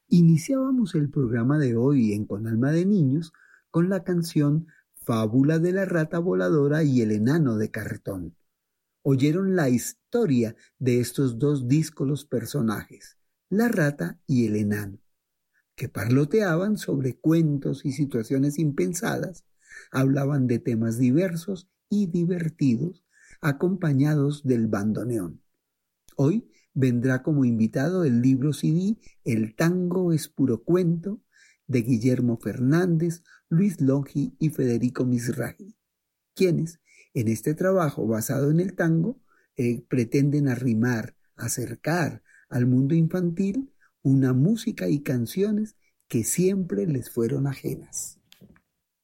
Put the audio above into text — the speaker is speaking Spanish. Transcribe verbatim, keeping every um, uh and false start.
Iniciábamos el programa de hoy en Con Alma de Niños con la canción Fábula de la rata voladora y el enano de cartón. Oyeron la historia de estos dos díscolos personajes, la rata y el enano, que parloteaban sobre cuentos y situaciones impensadas, hablaban de temas diversos y divertidos, acompañados del bandoneón. Hoy vendrá como invitado el libro C D El tango es puro cuento, de Guillermo Fernández, Luis Longi y Federico Mizrahi, quienes, en este trabajo basado en el tango, eh, pretenden arrimar, acercar al mundo infantil una música y canciones que siempre les fueron ajenas.